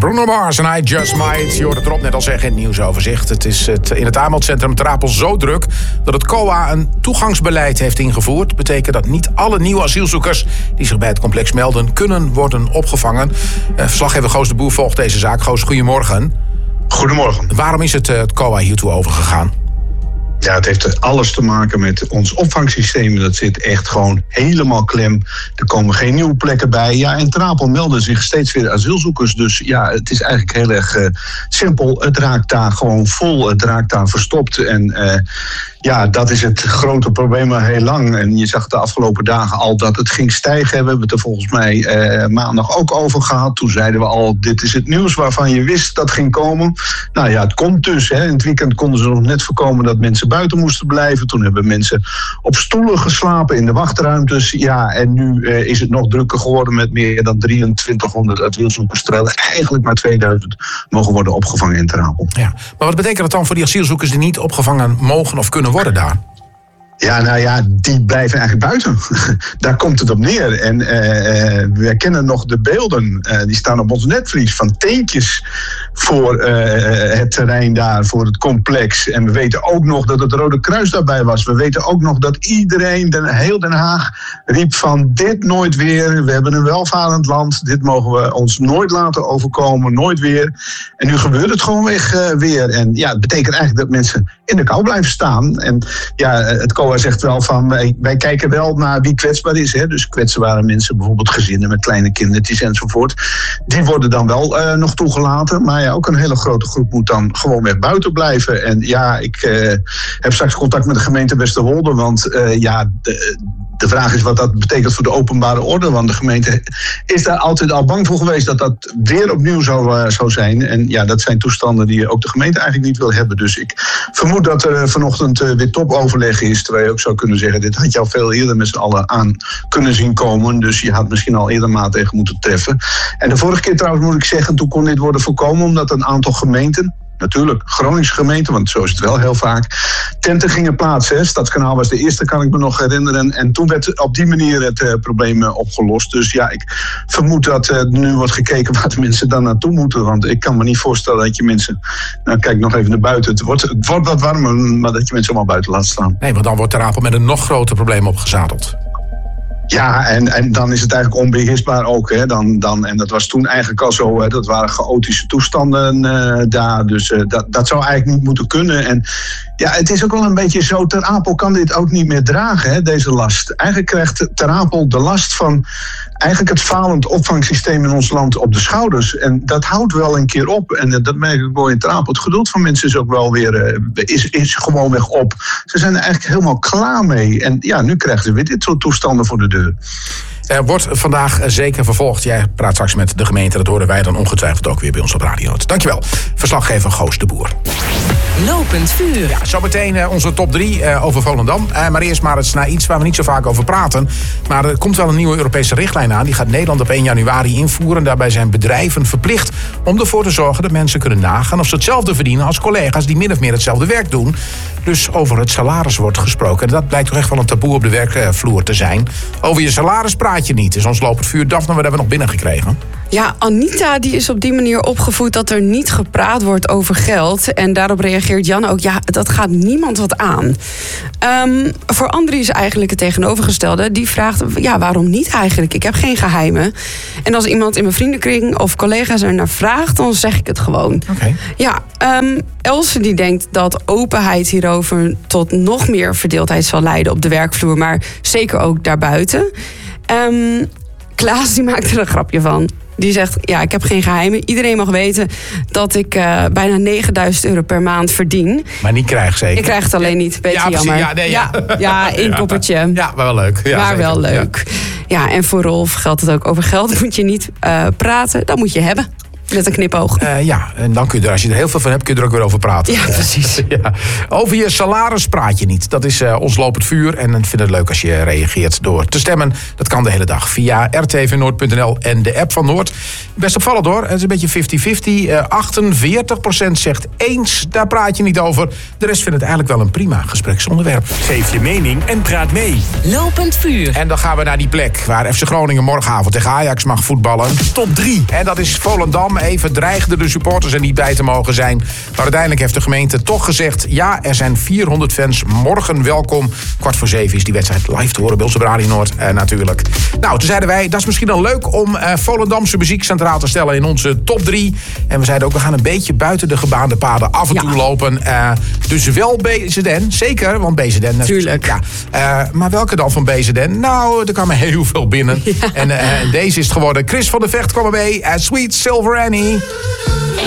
Bruno Mars en I Just Might. Je hoort het erop net al zeggen in het nieuwsoverzicht. Het is in het aanmeldcentrum Ter Apel zo druk dat het COA een toegangsbeleid heeft ingevoerd. Dat betekent dat niet alle nieuwe asielzoekers die zich bij het complex melden kunnen worden opgevangen. Verslaggever Goos de Boer volgt deze zaak. Goos, goedemorgen. Goedemorgen. Waarom is het COA hiertoe overgegaan? Ja, het heeft alles te maken met ons opvangsysteem. Dat zit echt gewoon helemaal klem. Er komen geen nieuwe plekken bij. Ja, in Ter Apel melden zich steeds weer asielzoekers. Dus ja, het is eigenlijk heel erg simpel. Het raakt daar gewoon vol. Het raakt daar verstopt. En ja, dat is het grote probleem al heel lang. En je zag de afgelopen dagen al dat het ging stijgen. We hebben het er volgens mij maandag ook over gehad. Toen zeiden we al, dit is het nieuws waarvan je wist dat ging komen. Nou ja, het komt dus. Hè. In het weekend konden ze nog net voorkomen dat mensen buiten moesten blijven. Toen hebben mensen op stoelen geslapen in de wachtruimtes. Ja, en nu is het nog drukker geworden met meer dan 2300 asielzoekers. Terwijl er eigenlijk maar 2000 mogen worden opgevangen in Ter Apel. Ja, maar wat betekent dat dan voor die asielzoekers die niet opgevangen mogen of kunnen worden daar? Ja, nou ja, die blijven eigenlijk buiten. Daar komt het op neer. En we kennen nog de beelden, die staan op ons netvlies, van teentjes voor het terrein daar, voor het complex. En we weten ook nog dat het Rode Kruis daarbij was. We weten ook nog dat iedereen, heel Den Haag, riep van dit nooit weer. We hebben een welvarend land, dit mogen we ons nooit laten overkomen, nooit weer. En nu gebeurt het gewoon weer. En ja, het betekent eigenlijk dat mensen in de kou blijven staan. En ja, het COA zegt wel van, wij kijken wel naar wie kwetsbaar is. Hè? Dus kwetsbare mensen, bijvoorbeeld gezinnen met kleine kindertjes enzovoort. Die worden dan wel nog toegelaten. Maar ja, ook een hele grote groep moet dan gewoon weer buiten blijven. En ja, ik heb straks contact met de gemeente Westerwolde. Want de vraag is wat dat betekent voor de openbare orde. Want de gemeente is daar altijd al bang voor geweest dat dat weer opnieuw zou zijn. En ja, dat zijn toestanden die ook de gemeente eigenlijk niet wil hebben. Dus ik vermoed dat er vanochtend weer topoverleg is. Terwijl je ook zou kunnen zeggen, dit had je al veel eerder met z'n allen aan kunnen zien komen. Dus je had misschien al eerder maatregelen moeten treffen. En de vorige keer trouwens moet ik zeggen, toen kon dit worden voorkomen omdat een aantal gemeenten, natuurlijk, Groningse gemeente, want zo is het wel heel vaak, tenten gingen plaatsen. Hè. Stadskanaal was de eerste, kan ik me nog herinneren. En toen werd op die manier het probleem opgelost. Dus ja, ik vermoed dat nu wordt gekeken waar de mensen dan naartoe moeten. Want ik kan me niet voorstellen dat je mensen, nou kijk nog even naar buiten, het wordt wat warmer, maar dat je mensen allemaal buiten laat staan. Nee, want dan wordt Ter Apel met een nog groter probleem opgezadeld. Ja, en dan is het eigenlijk onbeheersbaar ook. Hè. En dat was toen eigenlijk al zo. Hè. Dat waren chaotische toestanden daar. Dus dat zou eigenlijk niet moeten kunnen. En ja, het is ook wel een beetje zo. Ter Apel kan dit ook niet meer dragen, hè, deze last. Eigenlijk krijgt Ter Apel de last van eigenlijk het falend opvangsysteem in ons land op de schouders. En dat houdt wel een keer op. En dat merk ik wel in Ter Apel. Het geduld van mensen is ook wel weer is gewoon weg op. Ze zijn er eigenlijk helemaal klaar mee. En ja, nu krijgen ze weer dit soort toestanden voor de deur. Er wordt vandaag zeker vervolgd. Jij praat straks met de gemeente. Dat horen wij dan ongetwijfeld ook weer bij ons op Radio. Dankjewel, verslaggever Goos de Boer. Lopend vuur. Ja, zometeen onze top 3 over Volendam. Maar eerst maar eens naar iets waar we niet zo vaak over praten. Maar er komt wel een nieuwe Europese richtlijn aan. Die gaat Nederland op 1 januari invoeren. Daarbij zijn bedrijven verplicht om ervoor te zorgen dat mensen kunnen nagaan of ze hetzelfde verdienen als collega's die min of meer hetzelfde werk doen. Dus over het salaris wordt gesproken. En dat blijkt toch echt wel een taboe op de werkvloer te zijn. Over je salaris praat je niet. Is ons lopend vuur. Daphne, wat hebben we nog binnengekregen? Ja, Anita die is op die manier opgevoed dat er niet gepraat wordt over geld. En daarop reageert Jan ook, ja, dat gaat niemand wat aan. Voor Andrie is eigenlijk het tegenovergestelde. Die vraagt, ja, waarom niet eigenlijk? Ik heb geen geheimen. En als iemand in mijn vriendenkring of collega's er naar vraagt, dan zeg ik het gewoon. Okay. Ja, Else die denkt dat openheid hierover tot nog meer verdeeldheid zal leiden op de werkvloer, maar zeker ook daarbuiten. Klaas die maakt er een grapje van. Die zegt, ja, ik heb geen geheimen. Iedereen mag weten dat ik bijna €9.000 per maand verdien. Maar niet krijg zeker? Ik krijg het alleen niet, beetje jammer. Ja, inkoppertje. Ja, maar wel leuk. Ja, maar zeker. wel leuk. Ja, en voor Rolf geldt het ook over geld. Moet je niet praten, dat moet je hebben. Met een knipoog. Ja, en dan kun je er, als je er heel veel van hebt, kun je er ook weer over praten. Ja, precies. Ja. Over je salaris praat je niet. Dat is ons lopend vuur. En ik vind het leuk als je reageert door te stemmen. Dat kan de hele dag via rtvnoord.nl en de app van Noord. Best opvallend hoor. Het is een beetje 50-50. 48% zegt eens, daar praat je niet over. De rest vindt het eigenlijk wel een prima gespreksonderwerp. Geef je mening en praat mee. Lopend vuur. En dan gaan we naar die plek waar FC Groningen morgenavond tegen Ajax mag voetballen. Top 3. En dat is Volendam. even dreigden de supporters er niet bij te mogen zijn. Maar uiteindelijk heeft de gemeente toch gezegd... ja, er zijn 400 fans, morgen welkom. 6:15 is die wedstrijd live te horen bij onze Radio Noord natuurlijk. Nou, toen zeiden wij, dat is misschien al leuk om Volendamse muziek centraal te stellen in onze top 3. En we zeiden ook, we gaan een beetje buiten de gebaande paden af en toe lopen. Dus wel BZN, zeker, want BZN... Tuurlijk. Ja, maar welke dan van BZN? Nou, er kwamen heel veel binnen. Ja. En deze is het geworden. Chris van der Vecht kwam erbij. Sweet Silver Annie.